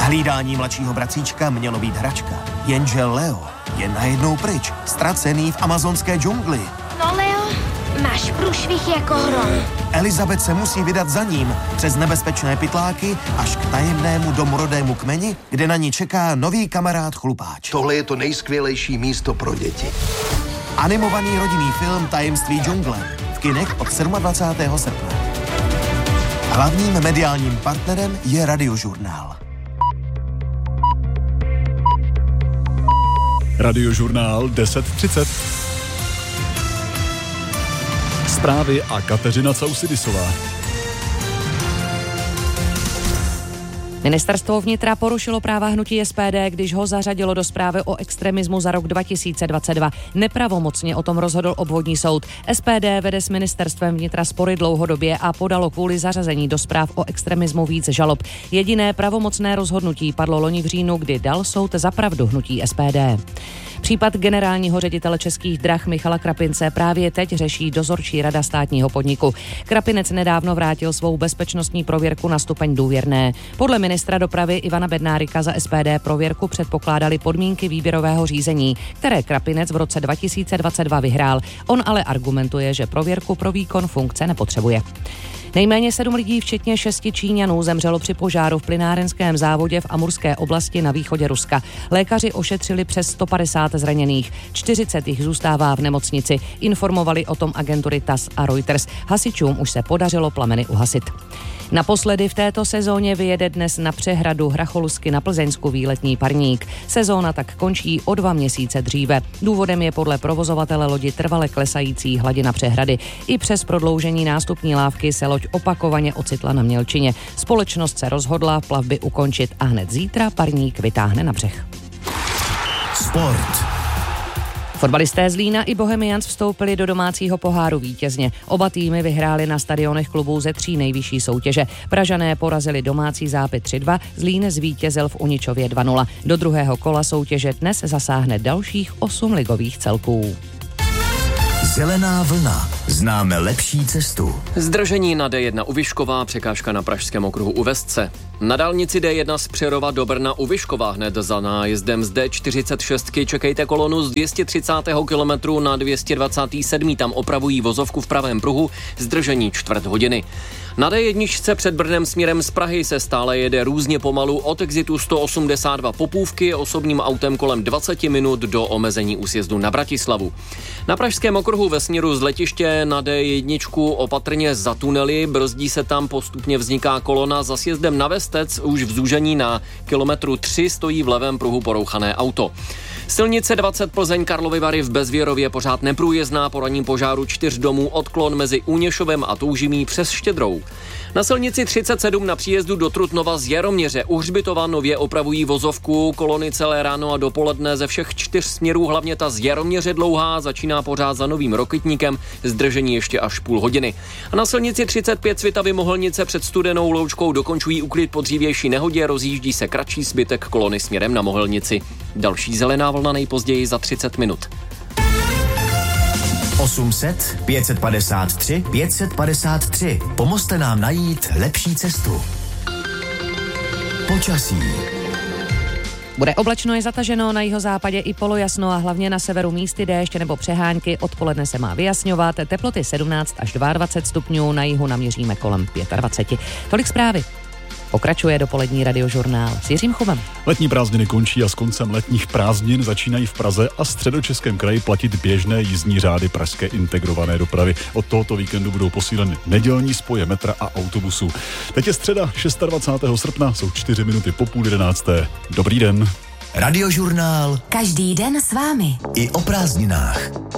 Hlídání mladšího bratříčka mělo být hračka, jenže Leo je najednou pryč, ztracený v amazonské džungli. No Leo, máš průšvih jako hrom. Elizabeth se musí vydat za ním přes nebezpečné pytláky až k tajemnému domorodému kmeni, kde na ní čeká nový kamarád chlupáč. Tohle je to nejskvělejší místo pro děti. Animovaný rodinný film Tajemství džungle v kinech od 27. srpna. Hlavním mediálním partnerem je Radiožurnál. Radiožurnál 10:30. Zprávy a Kateřina Causidisová. Ministerstvo vnitra porušilo práva hnutí SPD, když ho zařadilo do zprávy o extremismu za rok 2022. Nepravomocně o tom rozhodl obvodní soud. SPD vede s ministerstvem vnitra spory dlouhodobě a podalo kvůli zařazení do zpráv o extremismu víc žalob. Jediné pravomocné rozhodnutí padlo loni v říjnu, kdy dal soud za pravdu hnutí SPD. Případ generálního ředitele Českých drah Michala Krapince právě teď řeší dozorčí rada státního podniku. Krapinec nedávno vrátil svou bezpečnostní prověrku na stupeň důvěrné. Podle ministra dopravy Ivana Bednárika za SPD prověrku předpokládali podmínky výběrového řízení, které Krapinec v roce 2022 vyhrál. On ale argumentuje, že prověrku pro výkon funkce nepotřebuje. Nejméně 7 lidí, včetně 6 Číňanů, zemřelo při požáru v plynárenském závodě v Amurské oblasti na východě Ruska. Lékaři ošetřili přes 150 zraněných. 40 jich zůstává v nemocnici. Informovali o tom agentury TASS a Reuters. Hasičům už se podařilo plameny uhasit. Naposledy v této sezóně vyjede dnes na přehradu Hracholusky na Plzeňsku výletní parník. Sezóna tak končí o 2 měsíce dříve. Důvodem je podle provozovatele lodi trvale klesající hladina přehrady. I přes prodloužení nástupní lávky se loď opakovaně ocitla na mělčině. Společnost se rozhodla plavby ukončit a hned zítra parník vytáhne na břeh. Sport. Fotbalisté Zlína i Bohemians vstoupili do domácího poháru vítězně. Oba týmy vyhrály na stadionech klubů ze 3 nejvyšší soutěže. Pražané porazili domácí Zápy 3-2, Zlín zvítězil v Uničově 2-0. Do druhého kola soutěže dnes zasáhne dalších 8 ligových celků. Zelená vlna. Známe lepší cestu. Zdržení na D1 u Vyšková, překážka na Pražském okruhu u Vestce. Na dálnici D1 z Přerova do Brna u Vyšková hned za nájezdem z D46 čekejte kolonu z 230. kilometru na 227. Tam opravují vozovku v pravém pruhu, zdržení 1/4 hodiny. Na D1 před Brnem směrem z Prahy se stále jede různě pomalu od exitu 182 Popůvky osobním autem kolem 20 minut do omezení u sjezdu na Bratislavu. Na Pražském okruhu ve směru z letiště na D1 opatrně za tunely, brzdí se tam, postupně vzniká kolona, za sjezdem na Vestec už v zúžení na kilometru 3 stojí v levém pruhu porouchané auto. Silnice 20 Plzeň Karlovy Vary v Bezvěrově pořád neprůjezdná po ranním požáru 4 domů, odklon mezi Úněšovem a Toužimí přes Štědrou. Na silnici 37 na příjezdu do Trutnova z Jaroměře u Hřbitova nově opravují vozovku, kolony celé ráno a dopoledne ze všech 4 směrů, hlavně ta z Jaroměře dlouhá, začíná pořád za Novým Rokitníkem, zdržení ještě až půl hodiny. A na silnici 35 Svitavy Mohelnice před Studenou Loučkou dokončují úklid po dřívější nehodě, rozjíždí se kratší zbytek kolony směrem na Mohelnici. Další zelená vlna nejpozději za 30 minut. 800 553 553. Pomozte nám najít lepší cestu. Počasí. Bude oblačno, je zataženo, na jihozápadě i polojasno a hlavně na severu místy déšť nebo přehánky. Odpoledne se má vyjasňovat, teploty 17 až 22 stupňů, na jihu naměříme kolem 25. Tolik zprávy. Pokračuje dopolední Radiožurnál s Jiřím Chubem. Letní prázdniny končí a s koncem letních prázdnin začínají v Praze a Středočeském kraji platit běžné jízdní řády pražské integrované dopravy. Od tohoto víkendu budou posíleny nedělní spoje metra a autobusů. Teď je středa 26. srpna, jsou 4 minuty po 10:30. Dobrý den. Radiožurnál. Každý den s vámi. I o prázdninách.